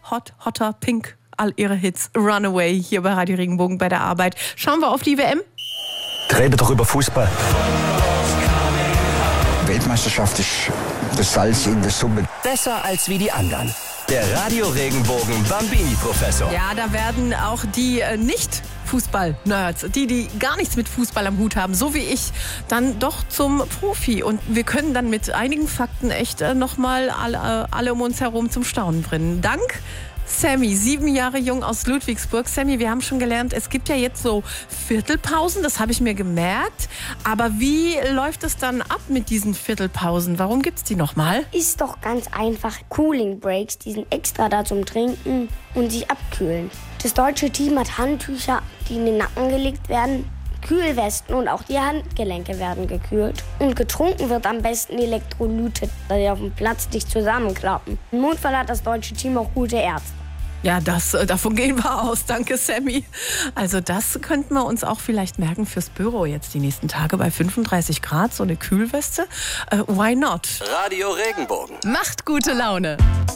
Hotter, Pink, all ihre Hits. Runaway hier bei Radio Regenbogen bei der Arbeit. Schauen wir auf die WM. Rede doch über Fußball. Weltmeisterschaft ist das Salz in der Suppe. Besser als wie die anderen. Der Radio Regenbogen Bambini-Professor. Ja, da werden auch die Nicht-Fußball-Nerds, die gar nichts mit Fußball am Hut haben, so wie ich, dann doch zum Profi. Und wir können dann mit einigen Fakten echt nochmal alle um uns herum zum Staunen bringen. Dank Sammy, 7 Jahre jung aus Ludwigsburg. Sammy, wir haben schon gelernt, es gibt ja jetzt so Viertelpausen, das habe ich mir gemerkt. Aber wie läuft es dann ab mit diesen Viertelpausen? Warum gibt es die nochmal? Ist doch ganz einfach. Cooling Breaks, die sind extra da zum Trinken und sich abkühlen. Das deutsche Team hat Handtücher, die in den Nacken gelegt werden, Kühlwesten und auch die Handgelenke werden gekühlt. Und getrunken wird am besten Elektrolyte, da die auf dem Platz nicht zusammenklappen. Im Notfall hat das deutsche Team auch gute Ärzte. Ja, davon gehen wir aus. Danke, Sammy. Also das könnten wir uns auch vielleicht merken fürs Büro jetzt die nächsten Tage bei 35 Grad, so eine Kühlweste. Why not? Radio Regenbogen. Macht gute Laune.